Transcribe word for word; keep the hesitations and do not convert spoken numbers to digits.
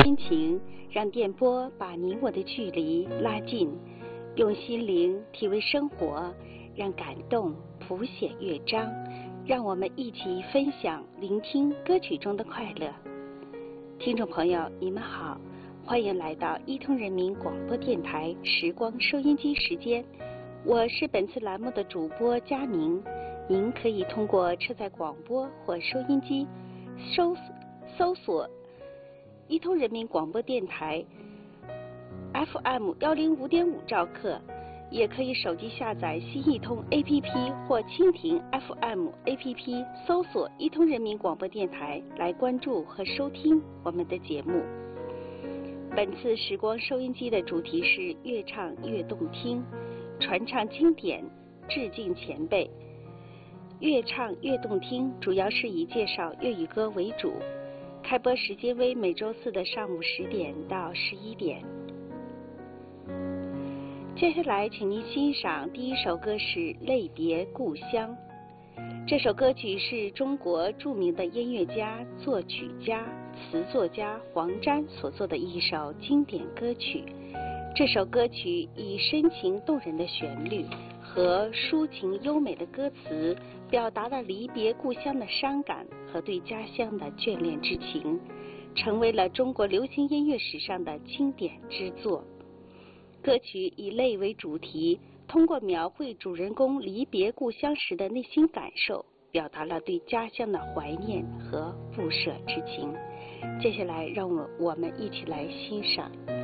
心情，让电波把你我的距离拉近，用心灵体味生活，让感动谱写乐章，让我们一起分享聆听歌曲中的快乐。听众朋友，你们好，欢迎来到伊通人民广播电台时光收音机时间，我是本次栏目的主播佳明。您可以通过车载广播或收音机搜搜索伊通人民广播电台 F M 一零五点五兆赫，也可以手机下载新一通 A P P 或蜻蜓 F M A P P 搜索伊通人民广播电台来关注和收听我们的节目。本次时光收音机的主题是越唱越动听，传唱经典，致敬前辈。越唱越动听主要是以介绍粤语歌为主，开播时间为每周四的上午十点到十一点。接下来请您欣赏第一首歌是《泪别故乡》。这首歌曲是中国著名的音乐家、作曲家、词作家黄沾所作的一首经典歌曲。这首歌曲以深情动人的旋律和抒情优美的歌词，表达了离别故乡的伤感和对家乡的眷恋之情，成为了中国流行音乐史上的经典之作。歌曲以泪为主题，通过描绘主人公离别故乡时的内心感受，表达了对家乡的怀念和不舍之情。接下来让我我们一起来欣赏。